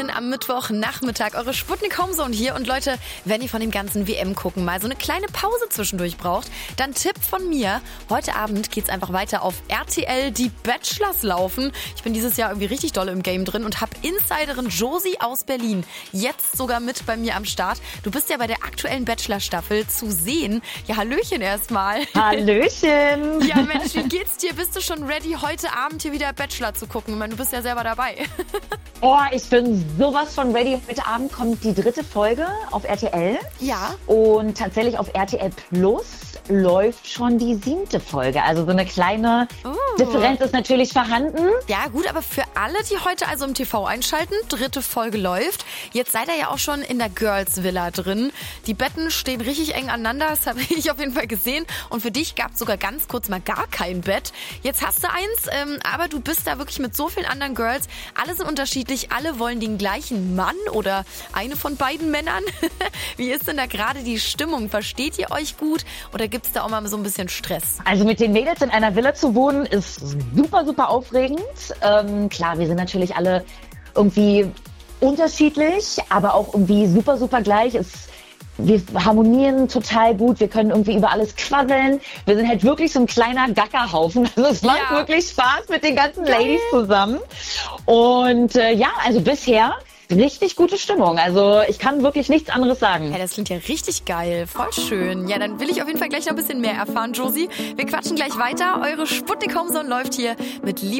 Hallöchen am Mittwochnachmittag, eure Sputnik Homezone hier. Und Leute, wenn ihr von dem ganzen WM-Gucken mal so eine kleine Pause zwischendurch braucht, dann Tipp von mir, heute Abend geht's einfach weiter auf RTL, die Bachelors laufen. Ich bin dieses Jahr irgendwie richtig doll im Game drin und habe Insiderin Josie aus Berlin jetzt sogar mit bei mir am Start. Du bist ja bei der aktuellen Bachelor-Staffel zu sehen. Ja, Hallöchen erstmal. Hallöchen. Ja, Mensch, wie geht's dir? Bist du schon ready, heute Abend hier wieder Bachelor zu gucken? Ich meine, du bist ja selber dabei. Oh, ich bin sowas von ready. Heute Abend kommt die 3. Folge auf RTL. Ja. Und tatsächlich auf RTL Plus läuft schon die 7. Folge. Also so eine kleine Differenz ist natürlich vorhanden. Ja gut, aber für alle, die heute also im TV einschalten, 3. Folge läuft. Jetzt seid ihr ja auch schon in der Girls Villa drin. Die Betten stehen richtig eng aneinander, das habe ich auf jeden Fall gesehen. Und für dich gab es sogar ganz kurz mal gar kein Bett. Jetzt hast du eins, aber du bist da wirklich mit so vielen anderen Girls. Alle sind unterschiedlich, alle wollen den gleichen Mann oder eine von beiden Männern. Wie ist denn da gerade die Stimmung? Versteht ihr euch gut oder gibt es da auch mal so ein bisschen Stress? Also mit den Mädels in einer Villa zu wohnen ist super, super aufregend. Klar, wir sind natürlich alle irgendwie unterschiedlich, aber auch irgendwie super, super gleich. Wir harmonieren total gut, wir können irgendwie über alles quasseln. Wir sind halt wirklich so ein kleiner Gackerhaufen. Also es macht wirklich Spaß mit den ganzen Ladies zusammen. Und also bisher richtig gute Stimmung. Also ich kann wirklich nichts anderes sagen. Ja, das klingt ja richtig geil. Voll schön. Ja, dann will ich auf jeden Fall gleich noch ein bisschen mehr erfahren, Josie. Wir quatschen gleich weiter. Eure Sputnik Homezone läuft hier mit Liebe.